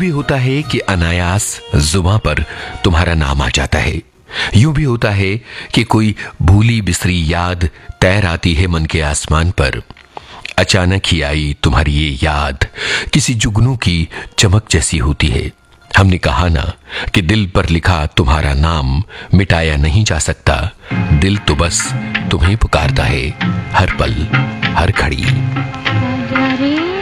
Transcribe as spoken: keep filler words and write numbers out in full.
भी होता है कि अनायास जुबां पर तुम्हारा नाम आ जाता है। यूं भी होता है कि कोई भूली बिसरी याद तैर आती है मन के आसमान पर। अचानक ही आई तुम्हारी ये याद किसी जुगनू की चमक जैसी होती है। हमने कहा ना कि दिल पर लिखा तुम्हारा नाम मिटाया नहीं जा सकता। दिल तो बस तुम्हें पुकारता है हर पल हर घड़ी।